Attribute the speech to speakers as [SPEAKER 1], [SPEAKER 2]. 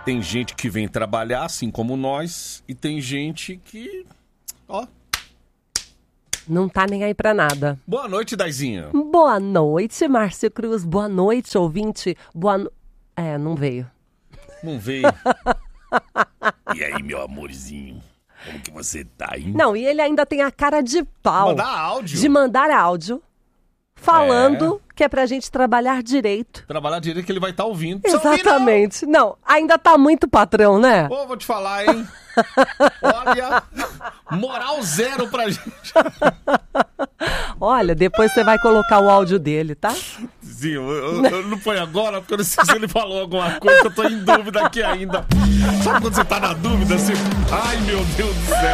[SPEAKER 1] Tem gente que vem trabalhar, assim como nós, e tem gente que, ó...
[SPEAKER 2] Não tá nem aí pra nada.
[SPEAKER 1] Boa noite, Daizinha.
[SPEAKER 2] Boa noite, Márcio Cruz. Boa noite, ouvinte. Não veio.
[SPEAKER 1] Não veio. E aí, meu amorzinho? Como que você tá, hein?
[SPEAKER 2] Não, e ele ainda tem a cara de pau.
[SPEAKER 1] Mandar áudio?
[SPEAKER 2] De mandar áudio. Falando que é pra gente trabalhar direito.
[SPEAKER 1] Trabalhar direito que ele vai estar ouvindo.
[SPEAKER 2] Exatamente. Não, ainda tá muito patrão, né?
[SPEAKER 1] Pô, vou te falar, hein? Olha, moral zero pra gente.
[SPEAKER 2] Olha, depois você vai colocar o áudio dele, tá?
[SPEAKER 1] Sim, eu não ponho agora, porque eu não sei se ele falou alguma coisa, eu tô em dúvida aqui ainda. Sabe quando você tá na dúvida, assim? Ai, meu Deus do céu.